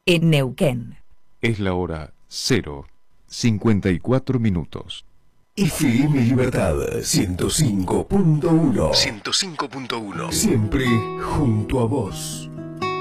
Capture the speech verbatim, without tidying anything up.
en Neuquén. Es la hora cero cincuenta y cuatro minutos. F M Libertad ciento cinco punto uno. ciento cinco punto uno. Siempre junto a vos.